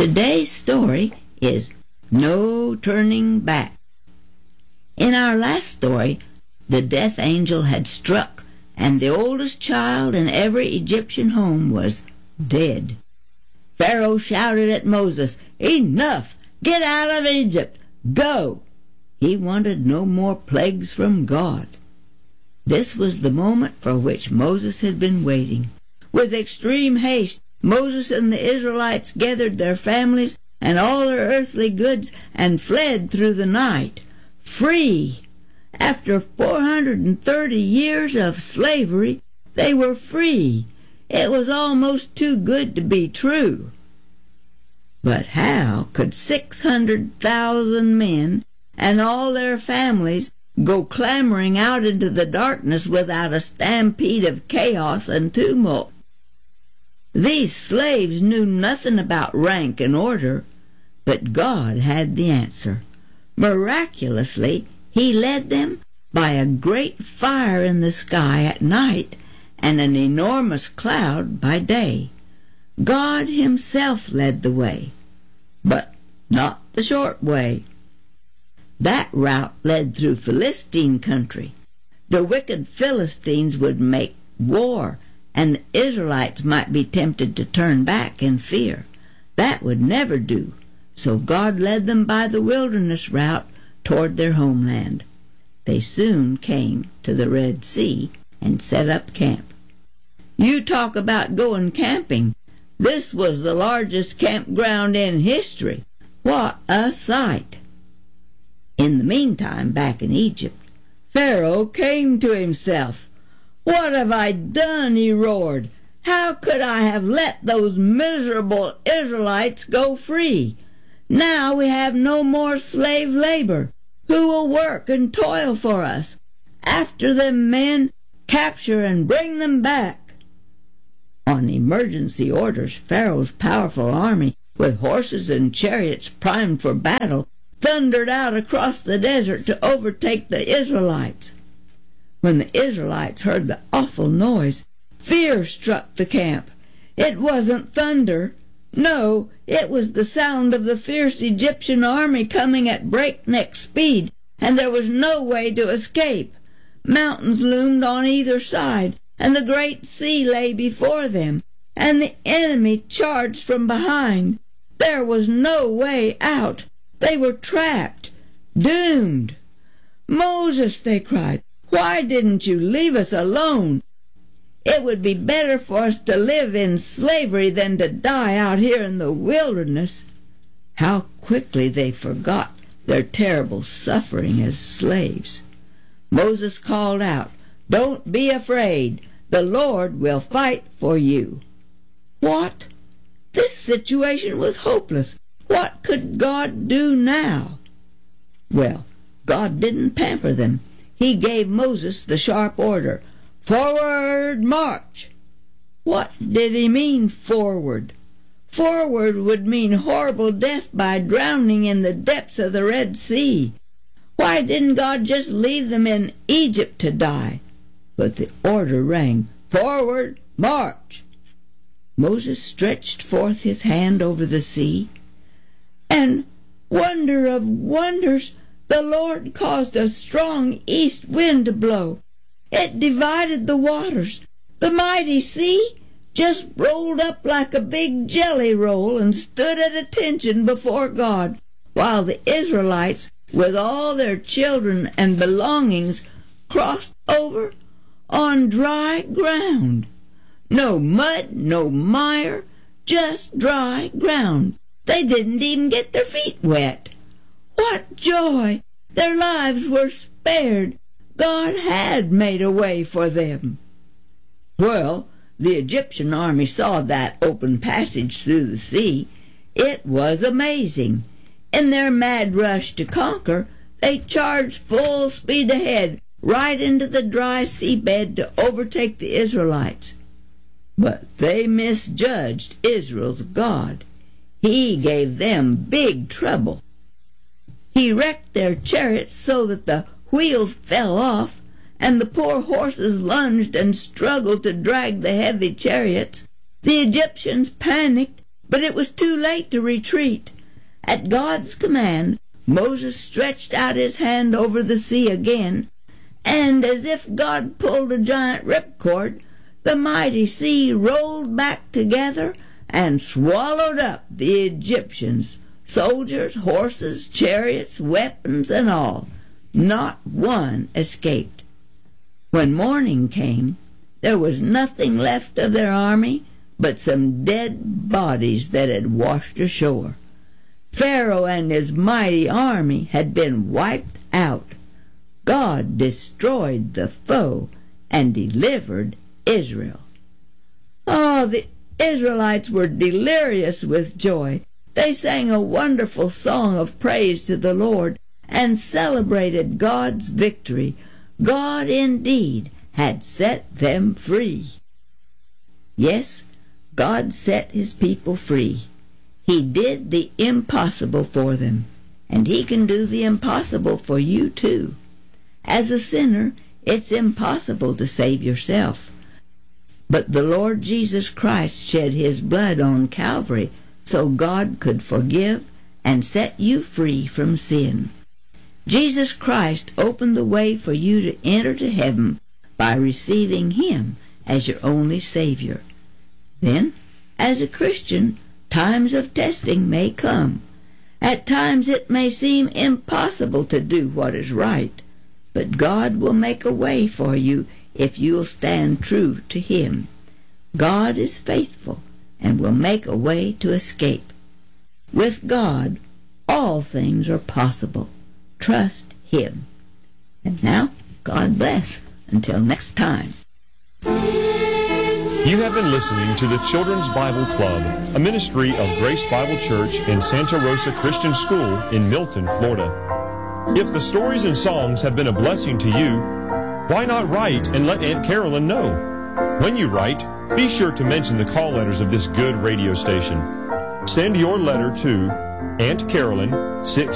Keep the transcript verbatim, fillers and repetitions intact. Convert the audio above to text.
Today's story is No Turning Back. In our last story, the death angel had struck, and the oldest child in every Egyptian home was dead. Pharaoh shouted at Moses, "Enough! Get out of Egypt! Go!" He wanted no more plagues from God. This was the moment for which Moses had been waiting. With extreme haste, Moses and the Israelites gathered their families and all their earthly goods and fled through the night, free. After four hundred thirty years of slavery, they were free. It was almost too good to be true. But how could six hundred thousand men and all their families go clamoring out into the darkness without a stampede of chaos and tumult? These slaves knew nothing about rank and order, but God had the answer. Miraculously, He led them by a great fire in the sky at night and an enormous cloud by day. God Himself led the way, but not the short way. That route led through Philistine country. The wicked Philistines would make war, and the Israelites might be tempted to turn back in fear. That would never do, so God led them by the wilderness route toward their homeland. They soon came to the Red Sea and set up camp. You talk about going camping. This was the largest campground in history. What a sight! In the meantime, back in Egypt, Pharaoh came to himself. "What have I done?" he roared. "How could I have let those miserable Israelites go free? Now we have no more slave labor. Who will work and toil for us? After them, men, capture and bring them back." On emergency orders, Pharaoh's powerful army, with horses and chariots primed for battle, thundered out across the desert to overtake the Israelites. When the Israelites heard the awful noise, fear struck the camp. It wasn't thunder. No, it was the sound of the fierce Egyptian army coming at breakneck speed, and there was no way to escape. Mountains loomed on either side, and the great sea lay before them, and the enemy charged from behind. There was no way out. They were trapped, doomed. "Moses," they cried, "why didn't you leave us alone? It would be better for us to live in slavery than to die out here in the wilderness." How quickly they forgot their terrible suffering as slaves. Moses called out, "Don't be afraid. The Lord will fight for you." What? This situation was hopeless. What could God do now? Well, God didn't pamper them. He gave Moses the sharp order, "Forward, march!" What did he mean, forward? Forward would mean horrible death by drowning in the depths of the Red Sea. Why didn't God just leave them in Egypt to die? But the order rang, "Forward, march!" Moses stretched forth his hand over the sea, and, wonder of wonders, the Lord caused a strong east wind to blow. It divided the waters. The mighty sea just rolled up like a big jelly roll and stood at attention before God, while the Israelites, with all their children and belongings, crossed over on dry ground. No mud, no mire, just dry ground. They didn't even get their feet wet. What joy! Their lives were spared. God had made a way for them. Well, the Egyptian army saw that open passage through the sea. It was amazing. In their mad rush to conquer, they charged full speed ahead, right into the dry seabed to overtake the Israelites. But they misjudged Israel's God. He gave them big trouble. He wrecked their chariots so that the wheels fell off, and the poor horses lunged and struggled to drag the heavy chariots. The Egyptians panicked, But it was too late to retreat. At God's command, Moses stretched out his hand over the sea again, and as if God pulled a giant ripcord, the mighty sea rolled back together and swallowed up the Egyptians, soldiers, horses, chariots, weapons, and all. Not one escaped. When morning came, there was nothing left of their army but some dead bodies that had washed ashore. Pharaoh and his mighty army had been wiped out. God destroyed the foe and delivered Israel. Oh, the Israelites were delirious with joy. They sang a wonderful song of praise to the Lord and celebrated God's victory. God indeed had set them free. Yes, God set his people free. He did the impossible for them, and he can do the impossible for you too. As a sinner, it's impossible to save yourself. But the Lord Jesus Christ shed his blood on Calvary so God could forgive and set you free from sin. Jesus Christ opened the way for you to enter to heaven by receiving him as your only Savior. Then, as a Christian, times of testing may come. At times it may seem impossible to do what is right, but God will make a way for you if you'll stand true to him. God is faithful and will make a way to escape. With God, all things are possible. Trust him. And now, God bless. Until next time. You have been listening to the Children's Bible Club, a ministry of Grace Bible Church in Santa Rosa Christian School in Milton, Florida. If the stories and songs have been a blessing to you, why not write and let Aunt Carolyn know? When you write, be sure to mention the call letters of this good radio station. Send your letter to Aunt Carolyn, six